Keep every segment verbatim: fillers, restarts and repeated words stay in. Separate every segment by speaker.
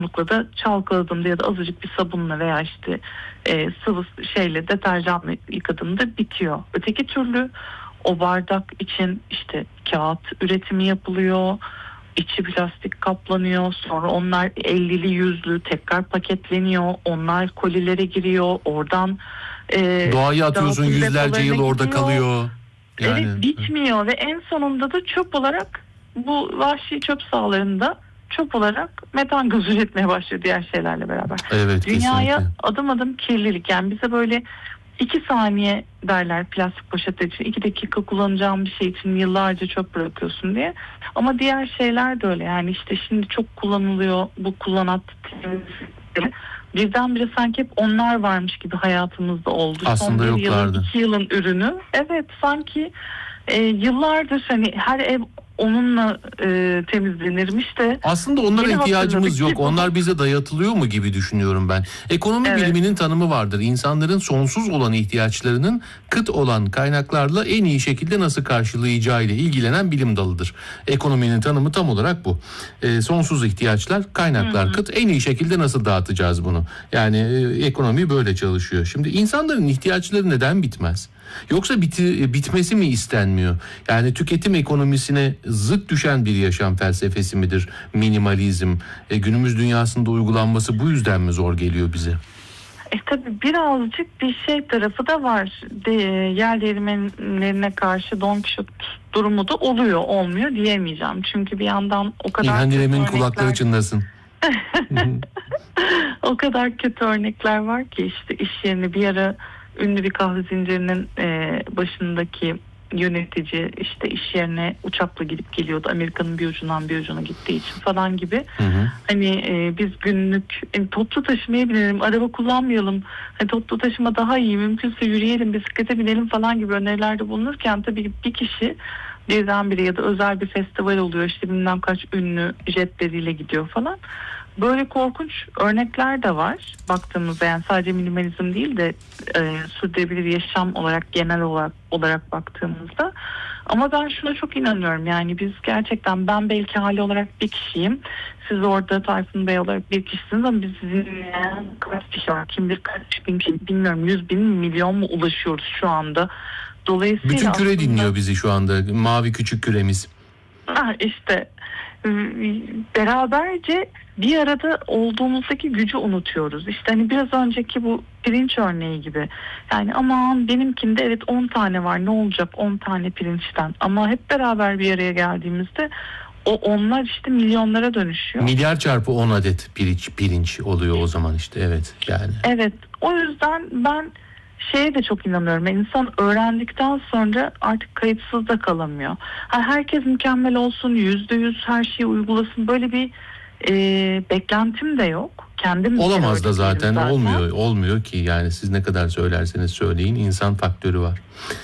Speaker 1: da çalkaladığında ya da azıcık bir sabunla veya işte e, sıvı şeyle, deterjanla yıkadığında bitiyor. Öteki türlü o bardak için işte kağıt üretimi yapılıyor, içi plastik kaplanıyor, sonra onlar ellili yüzlü tekrar paketleniyor, onlar kolilere giriyor, oradan e,
Speaker 2: doğaya atıyorsun, yüzlerce yıl orada
Speaker 1: gidiyor.
Speaker 2: kalıyor. Yani
Speaker 1: evet, bitmiyor ve en sonunda da çöp olarak bu vahşi çöp sahalarında çöp olarak metan gazı üretmeye başlıyor diğer şeylerle beraber.
Speaker 2: Evet,
Speaker 1: Dünyaya
Speaker 2: kesinlikle.
Speaker 1: adım adım kirlilik, yani bize böyle iki saniye derler plastik poşet için, iki dakika kullanacağım bir şey için yıllarca çöp bırakıyorsun diye. Ama diğer şeyler de öyle, yani işte şimdi çok kullanılıyor bu kullanat temizlikleri. Birdenbire sanki hep onlar varmış gibi hayatımızda oldu.
Speaker 2: Aslında
Speaker 1: Son bir
Speaker 2: yoklardı.
Speaker 1: yılın, iki yılın ürünü. Evet, sanki e, yıllardır hani her ev onunla e, temizlenirmiş de.
Speaker 2: Aslında onlara
Speaker 1: Yeni
Speaker 2: ihtiyacımız yok.
Speaker 1: hatırladık ki
Speaker 2: Onlar
Speaker 1: bunu-
Speaker 2: bize dayatılıyor mu gibi düşünüyorum ben. Ekonomi
Speaker 1: Evet.
Speaker 2: biliminin tanımı vardır. İnsanların sonsuz olan ihtiyaçlarının kıt olan kaynaklarla en iyi şekilde nasıl karşılayacağı ile ilgilenen bilim dalıdır. Ekonominin tanımı tam olarak bu. E, sonsuz ihtiyaçlar, kaynaklar
Speaker 1: Hı hı.
Speaker 2: kıt. En iyi şekilde nasıl dağıtacağız bunu? Yani e, ekonomi böyle çalışıyor. Şimdi insanların ihtiyaçları neden bitmez? Yoksa biti, bitmesi mi istenmiyor? Yani tüketim ekonomisine zıt düşen bir yaşam felsefesi midir minimalizm? E, günümüz dünyasında uygulanması bu yüzden mi zor geliyor bize?
Speaker 1: E tabii birazcık bir şey tarafı da var. De, yer değirmenlerine karşı Don Kişot durumu da oluyor, olmuyor diyemeyeceğim. Çünkü bir yandan o kadar
Speaker 2: İlhan
Speaker 1: kötü
Speaker 2: İrem'in
Speaker 1: örnekler,
Speaker 2: kulakları çınlasın.
Speaker 1: o kadar kötü örnekler var ki işte iş yerine bir ara ünlü bir kahve zincirinin e, başındaki yönetici işte iş yerine uçakla gidip geliyordu. Amerika'nın bir ucundan bir ucuna gittiği için falan gibi.
Speaker 2: Hı hı.
Speaker 1: Hani e, biz günlük e, toplu taşımaya binelim, araba kullanmayalım. Hani toplu taşıma daha iyi, mümkünse yürüyelim, bisiklete binelim falan gibi önerilerde bulunurken tabii bir kişi birdenbire ya da özel bir festival oluyor, işte bilmem kaç ünlü jetleriyle gidiyor falan. Böyle korkunç örnekler de var baktığımızda, yani sadece minimalizm değil de e, sürdürülebilir yaşam olarak genel olarak olarak baktığımızda. Ama ben şuna çok inanıyorum, yani biz gerçekten, ben belki hali olarak bir kişiyim, siz orada Tayfun Bey olarak bir kişisiniz ama biz sizinle kaç kişi var, kim bilir kaç bin kişi, bilmiyorum, yüz bin milyon mu ulaşıyoruz şu anda. Dolayısıyla
Speaker 2: Bütün küre
Speaker 1: aslında
Speaker 2: dinliyor bizi şu anda. Mavi küçük küremiz.
Speaker 1: ah, işte beraberce bir arada olduğumuzdaki gücü unutuyoruz. İşte hani biraz önceki bu pirinç örneği gibi. Yani aman benimkinde evet on tane var, ne olacak on tane pirinçten. Ama hep beraber bir araya geldiğimizde o onlar işte milyonlara dönüşüyor.
Speaker 2: Milyar çarpı on adet pirinç, pirinç oluyor o zaman işte, evet yani.
Speaker 1: Evet, o yüzden ben şeye de çok inanıyorum. Yani İnsan öğrendikten sonra artık kayıtsız da kalamıyor. Ha, herkes mükemmel olsun, yüzde yüz her şeyi uygulasın, böyle bir e, beklentim de yok. Kendim
Speaker 2: Olamaz da
Speaker 1: öyle
Speaker 2: zaten,
Speaker 1: değilim zaten.
Speaker 2: olmuyor olmuyor ki, yani siz ne kadar söylerseniz söyleyin insan faktörü var.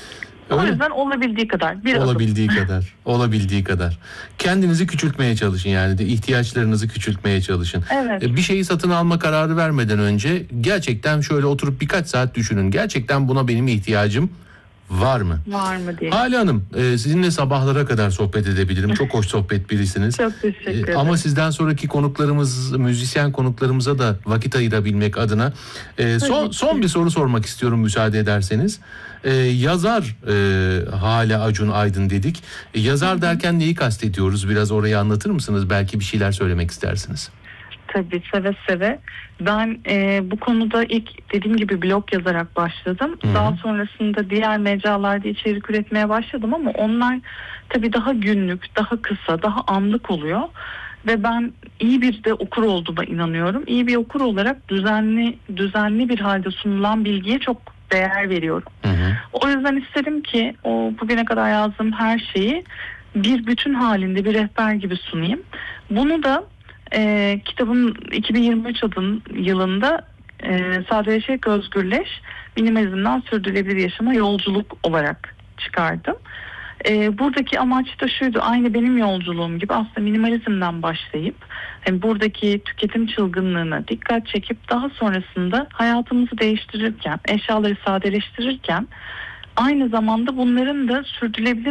Speaker 1: O
Speaker 2: Öyle.
Speaker 1: yüzden olabildiği kadar bir
Speaker 2: Olabildiği
Speaker 1: adım.
Speaker 2: kadar, olabildiği kadar. Kendinizi küçültmeye çalışın, yani de ihtiyaçlarınızı küçültmeye çalışın.
Speaker 1: Evet.
Speaker 2: Bir şeyi satın alma kararı vermeden önce gerçekten şöyle oturup birkaç saat düşünün. Gerçekten buna benim ihtiyacım var mı?
Speaker 1: Var mı diye.
Speaker 2: Hale Hanım, e, sizinle sabahlara kadar sohbet edebilirim. Çok hoş sohbet birisiniz.
Speaker 1: Çok teşekkür
Speaker 2: E,
Speaker 1: ederim.
Speaker 2: Ama sizden sonraki konuklarımız, müzisyen konuklarımıza da vakit ayırabilmek adına e, son,
Speaker 1: Tabii ki.
Speaker 2: son bir soru sormak istiyorum müsaade ederseniz. E, yazar e, Hale Acun Aydın dedik. E, yazar derken neyi kastediyoruz? Biraz orayı anlatır mısınız? Belki bir şeyler söylemek istersiniz.
Speaker 1: Tabii, seve seve. Ben e, bu konuda ilk dediğim gibi blog yazarak başladım.
Speaker 2: Hı hı.
Speaker 1: Daha sonrasında diğer mecralarda içerik üretmeye başladım ama onlar tabii daha günlük, daha kısa, daha anlık oluyor. Ve ben iyi bir de okur olduğuma inanıyorum. İyi bir okur olarak düzenli düzenli bir halde sunulan bilgiye çok değer veriyorum.
Speaker 2: Hı hı.
Speaker 1: O yüzden istedim ki o bugüne kadar yazdığım her şeyi bir bütün halinde bir rehber gibi sunayım. Bunu da e, kitabın iki bin yirmi üç adın yılında e, Sadeleşerek Özgürleş, Minimalizmden Sürdürülebilir Yaşama Yolculuk olarak çıkardım. E, buradaki amaç da şuydu, aynı benim yolculuğum gibi aslında minimalizmden başlayıp yani buradaki tüketim çılgınlığına dikkat çekip daha sonrasında hayatımızı değiştirirken, eşyaları sadeleştirirken aynı zamanda bunların da sürdürülebilir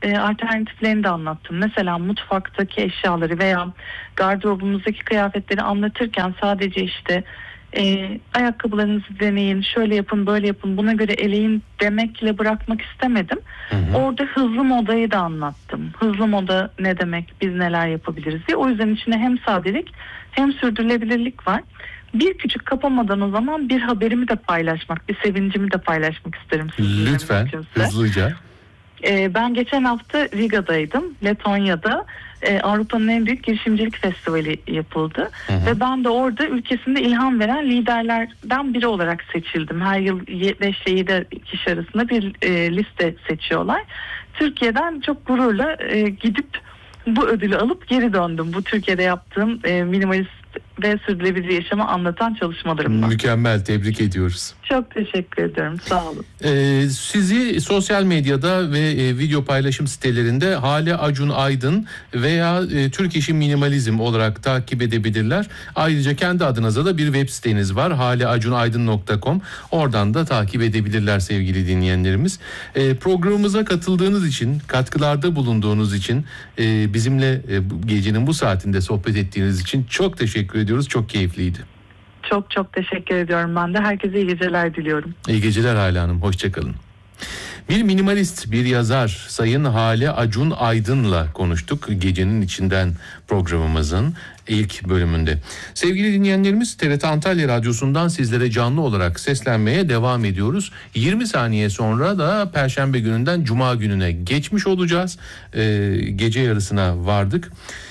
Speaker 1: e, alternatiflerini de anlattım. Mesela mutfaktaki eşyaları veya gardırobumuzdaki kıyafetleri anlatırken sadece işte e, ayakkabılarınızı deneyin, şöyle yapın, böyle yapın, buna göre eleyin demekle bırakmak istemedim. Hı hı. Orada hızlı modayı da anlattım. Hızlı moda ne demek, biz neler yapabiliriz diye. O yüzden içine hem sadelik hem sürdürülebilirlik var. Bir küçük kapamadan o zaman bir haberimi de paylaşmak, bir sevincimi de paylaşmak isterim sizinle.
Speaker 2: Lütfen, hızlıca.
Speaker 1: Ee, ben geçen hafta Riga'daydım, Letonya'da. Ee, Avrupa'nın en büyük girişimcilik festivali yapıldı. Hı hı. Ve ben de orada ülkesinde ilham veren liderlerden biri olarak seçildim. Her yıl beş ile yedi kişi arasında bir e, liste seçiyorlar. Türkiye'den çok gururla e, gidip bu ödülü alıp geri döndüm. Bu Türkiye'de yaptığım e, minimalist ve sürdürülebilir yaşamı anlatan çalışmalarımdan.
Speaker 2: Mükemmel, tebrik ediyoruz.
Speaker 1: Çok teşekkür ederim, sağ olun.
Speaker 2: Ee, sizi sosyal medyada ve e, video paylaşım sitelerinde Hale Acun Aydın veya e, Türk İşi Minimalizm olarak takip edebilirler. Ayrıca kendi adınıza da bir web siteniz var, hale acun aydın nokta com. Oradan da takip edebilirler sevgili dinleyenlerimiz. E, programımıza katıldığınız için, katkılarda bulunduğunuz için, e, bizimle e, bu, gecenin bu saatinde sohbet ettiğiniz için çok teşekkür ediyoruz. Çok keyifliydi.
Speaker 1: Çok çok teşekkür ediyorum ben de. Herkese iyi geceler diliyorum.
Speaker 2: İyi geceler Hale Hanım. Hoşçakalın. Bir minimalist, bir yazar Sayın Hale Acun Aydın'la konuştuk gecenin içinden programımızın ilk bölümünde. Sevgili dinleyenlerimiz, T R T Antalya Radyosu'ndan sizlere canlı olarak seslenmeye devam ediyoruz. yirmi saniye sonra da Perşembe gününden Cuma gününe geçmiş olacağız. Ee, gece yarısına vardık.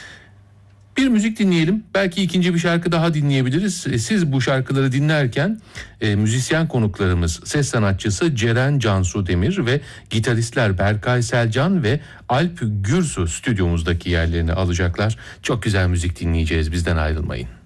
Speaker 2: Bir müzik dinleyelim. Belki ikinci bir şarkı daha dinleyebiliriz. Siz bu şarkıları dinlerken e, müzisyen konuklarımız, ses sanatçısı Ceren Cansu Demir ve gitaristler Berkay Selcan ve Alp Gürsu stüdyomuzdaki yerlerini alacaklar. Çok güzel müzik dinleyeceğiz. Bizden ayrılmayın.